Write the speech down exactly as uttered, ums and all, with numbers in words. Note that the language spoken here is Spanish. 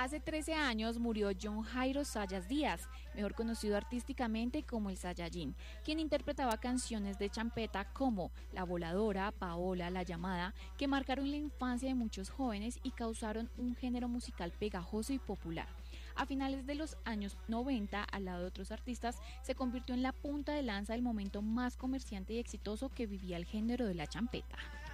Hace trece años murió John Jairo Sayas Díaz, mejor conocido artísticamente como el Sayajin, quien interpretaba canciones de champeta como La Voladora, Paola, La Llamada, que marcaron la infancia de muchos jóvenes y causaron un género musical pegajoso y popular. A finales de los años noventa, al lado de otros artistas, se convirtió en la punta de lanza del momento más comerciante y exitoso que vivía el género de la champeta.